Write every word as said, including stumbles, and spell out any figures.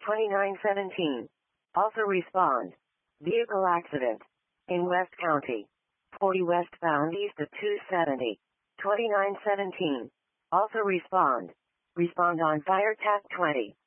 twenty-nine seventeen. Also respond. Vehicle accident. In West County. forty westbound east of two seventy. twenty-nine seventeen. Also respond. Respond on Fire T A C twenty.